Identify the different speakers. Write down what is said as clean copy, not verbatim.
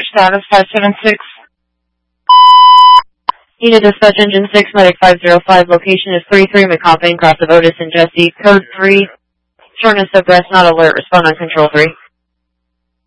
Speaker 1: status 576.
Speaker 2: Unit Dispatch Engine 6, Medic 505, location is 33 McCopping, cross of Otis and Jesse, code 3, shortness of breath, not alert, respond on control 3.